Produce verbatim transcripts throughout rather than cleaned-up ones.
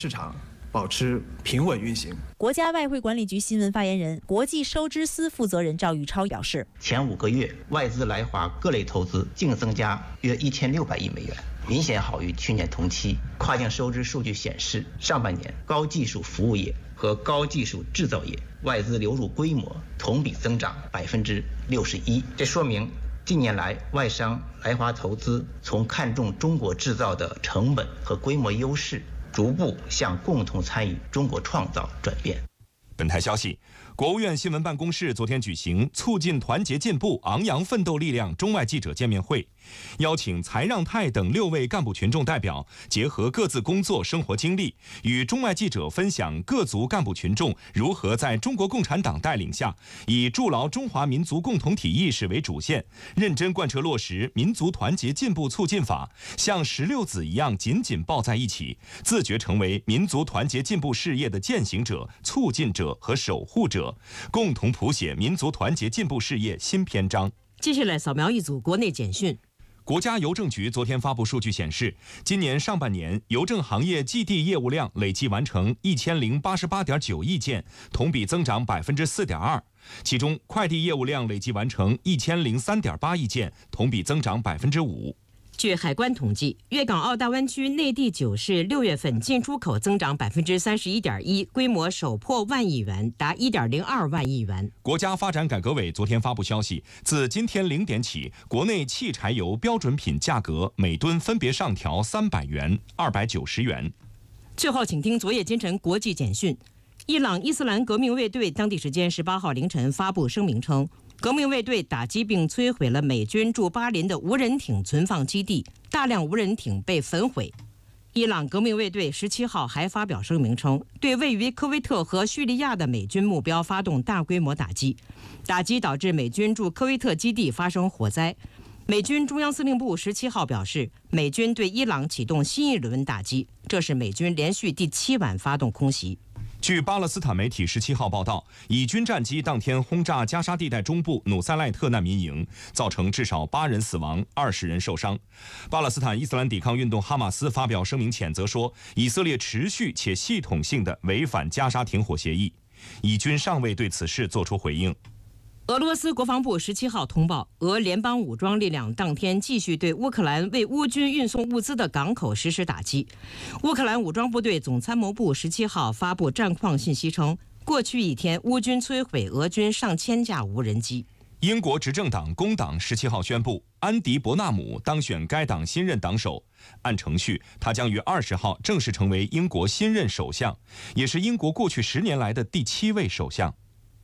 市场保持平稳运行。 国家外汇管理局新闻发言人、国际收支司负责人赵玉超表示， 前五个月外资来华各类投资净增加约一千六百亿美元，明显好于去年同期。跨境收支数据显示，上半年高技术服务业和高技术制造业外资流入规模同比增长百分之六十一，这说明近年来外商来华投资从看重中国制造的成本和规模优势，逐步向共同参与中国创造转变。 本台消息，国务院新闻办公室昨天举行促进团结进步、昂扬奋斗力量中外记者见面会，邀请财让泰等六位干部群众代表，结合各自工作生活经历，与中外记者分享各族干部群众如何在中国共产党带领下，以筑牢中华民族共同体意识为主线，认真贯彻落实民族团结进步促进法，像石榴籽一样紧紧抱在一起，自觉成为民族团结进步事业的践行者、促进者和守护者，共同谱写民族团结进步事业新篇章。 接下来扫描一组国内简讯。 国家邮政局昨天发布数据显示，今年上半年邮政行业寄递业务量累计完成一千零八十八点九亿件，同比增长百分之四点二。其中，快递业务量累计完成一千零三点八亿件，同比增长百分之五。 据海关统计，粤港澳大湾区内地九市六月份进出口增长百分之三十一点一，规模首破万亿元，达一点零二万亿元。 国家发展改革委昨天发布消息，自今天零点起，国内汽柴油标准品价格每吨分别上调三百元、二百九十元。 最后，请听昨夜今晨国际简讯。伊朗伊斯兰革命卫队当地时间十八号凌晨发布声明称，革命卫队打击并摧毁了美军驻巴林的无人艇存放基地，大量无人艇被焚毁。伊朗革命卫队十七号还发表声明称，对位于科威特和叙利亚的美军目标发动大规模打击，打击导致美军驻科威特基地发生火灾。美军中央司令部十七号表示，美军对伊朗启动新一轮打击，这是美军连续第七晚发动空袭。 据巴勒斯坦媒体十七号报道，以军战机当天轰炸加沙地带中部努塞赖特难民营，造成至少八人死亡、二十人受伤。巴勒斯坦伊斯兰抵抗运动哈马斯发表声明谴责说，以色列持续且系统性地违反加沙停火协议。以军尚未对此事作出回应。 俄罗斯国防部十七号通报，俄联邦武装力量当天继续对乌克兰为乌军运送物资的港口实施打击。乌克兰武装部队总参谋部十七号发布战况信息称，过去一天乌军摧毁俄军上千架无人机。 英国执政党工党十七号宣布，安迪·伯纳姆当选该党新任党首。按程序，他将于二十号正式成为英国新任首相，也是英国过去十年来的第七位首相。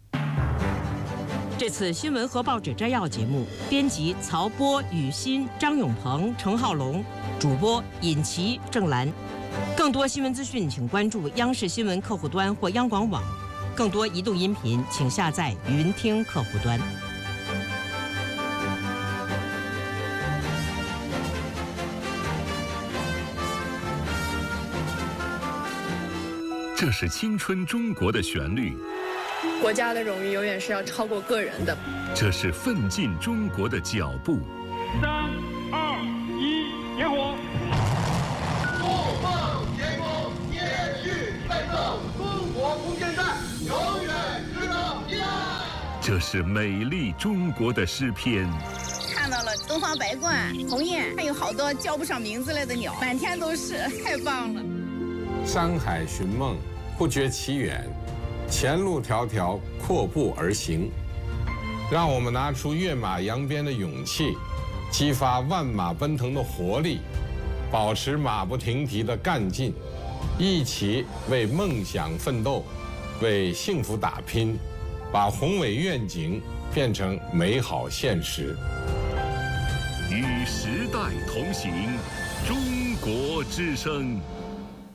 这次新闻和报纸摘要节目，编辑曹波、雨欣、张永鹏、程浩龙，主播尹琪、郑兰。更多新闻资讯，请关注央视新闻客户端或央广网。更多移动音频，请下载云听客户端。 这是青春中国的旋律。 国家的荣誉永远是要超过个人的。 这是奋进中国的脚步。 三二一，点火！ 不放天空，延续奋斗，中国空间站永远值得依赖。 这是美丽中国的诗篇。 看到了东方白鹳、鸿雁，还有好多叫不上名字来的鸟，满天都是，太棒了。 山海寻梦，不觉其远。前路迢迢，阔步而行。让我们拿出跃马扬鞭的勇气，激发万马奔腾的活力，保持马不停蹄的干劲，一起为梦想奋斗，为幸福打拼，把宏伟愿景变成美好现实。 与时代同行，中国之声。